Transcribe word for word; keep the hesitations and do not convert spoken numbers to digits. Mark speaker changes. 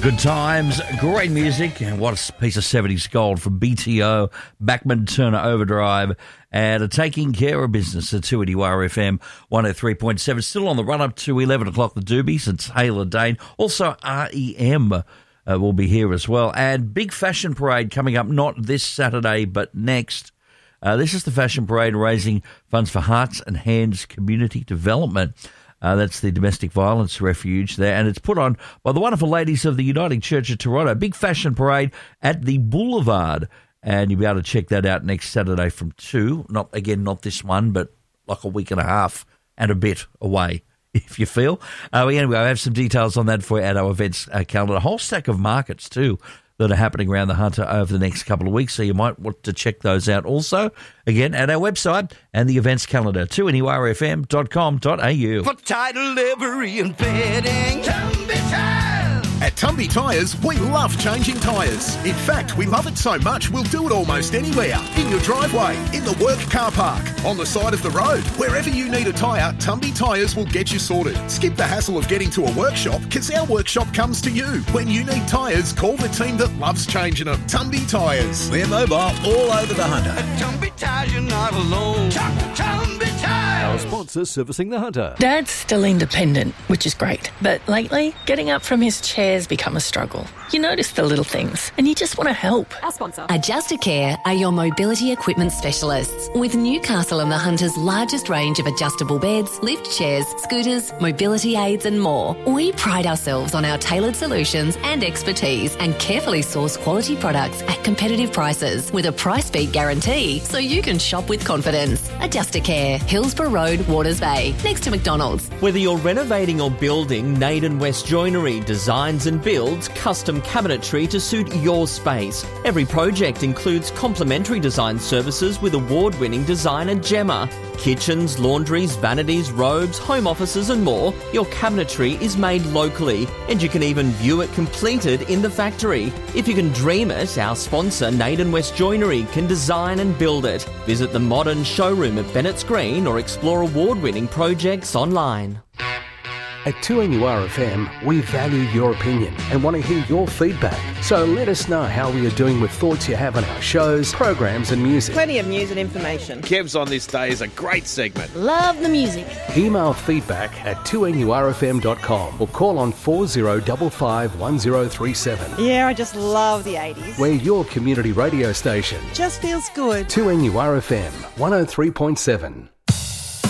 Speaker 1: Good times, great music, and what a piece of seventies gold from B T O, Bachman Turner Overdrive, and a Taking Care of Business at two N U R F M one oh three point seven. Still on the run-up to eleven o'clock, the Doobies and Taylor Dane. Also, R E M uh, will be here as well. And big fashion parade coming up, not this Saturday, but next. Uh, this is the fashion parade raising funds for Hearts and Hands Community Development. Uh, that's the domestic violence refuge there, and it's put on by the wonderful ladies of the Uniting Church of Toronto. Big fashion parade at the Boulevard, and you'll be able to check that out next Saturday from two. Not again, not this one, but like a week and a half and a bit away, if you feel. Uh, anyway, I have some details on that for you at our events uh, calendar. A whole stack of markets too that are happening around the Hunter over the next couple of weeks, so you might want to check those out also, again, at our website and the events calendar, two N U R F M dot com dot a u.
Speaker 2: For title, livery and bedding, Tumby Tires.
Speaker 3: At Tumby Tyres, we love changing tyres. In fact, we love it so much we'll do it almost anywhere. In your driveway, in the work car park, on the side of the road. Wherever you need a tyre, Tumby Tyres will get you sorted. Skip the hassle of getting to a workshop, because our workshop comes to you. When you need tyres, call the team that loves changing them. Tumby Tyres.
Speaker 4: We're mobile all over the Hunter.
Speaker 2: At Tumby Tires, you're not alone. Tumby Tires.
Speaker 5: Our sponsor servicing the Hunter.
Speaker 6: Dad's still independent, which is great. But lately, getting up from his chair's become a struggle. You notice the little things, and you just want to help.
Speaker 7: Our sponsor. Adjustacare are your mobility equipment specialists. With Newcastle and the Hunter's largest range of adjustable beds, lift chairs, scooters, mobility aids and more. We pride ourselves on our tailored solutions and expertise and carefully source quality products at competitive prices with a price beat guarantee so you can shop with confidence. Adjustacare, Hillsborough Road, Waters Bay, next to McDonald's.
Speaker 8: Whether you're renovating or building, Naden West Joinery designs and builds custom cabinetry to suit your space. Every project includes complimentary design services with award-winning designer Gemma. Kitchens, laundries, vanities, robes, home offices and more. Your cabinetry is made locally, and you can even view it completed in the factory. If you can dream it, our sponsor Naden West Joinery can design and build it. Visit the modern showroom at Bennett's Green or explore award-winning projects online.
Speaker 5: At two N U R F M, we value your opinion and want to hear your feedback. So let us know how we are doing with thoughts you have on our shows, programs and music.
Speaker 9: Plenty of news and information.
Speaker 10: Kev's on This Day is a great segment.
Speaker 9: Love the music.
Speaker 5: Email feedback at two N U R F M dot com or call on four zero five five one zero three seven.
Speaker 9: Yeah, I just love the eighties.
Speaker 5: We're your community radio station.
Speaker 9: Just feels good.
Speaker 5: two N U R F M one oh three point seven.